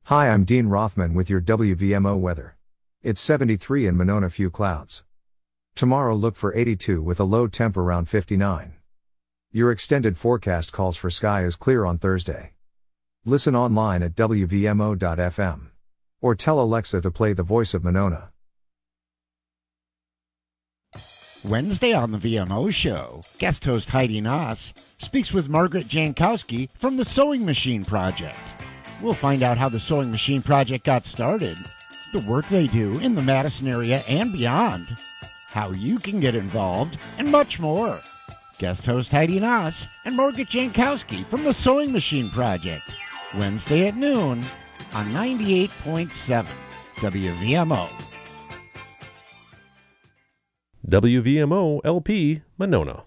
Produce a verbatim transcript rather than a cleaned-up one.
Hi, I'm Dean Rothman with your W V M O weather. It's seventy-three in Monona, few clouds. Tomorrow look for eighty-two with a low temp around fifty-nine. Your extended forecast calls for sky is clear on Thursday. Listen online at W V M O dot F M. Or tell Alexa to play The Voice of Monona. Wednesday on the V M O Show, guest host Heidi Noss speaks with Margaret Jankowski from the Sewing Machine Project. We'll find out how the Sewing Machine Project got started, the work they do in the Madison area and beyond, how you can get involved, and much more. Guest host Heidi Noss and Margaret Jankowski from the Sewing Machine Project, Wednesday at noon on ninety-eight point seven W V M O. W V M O L P Monona.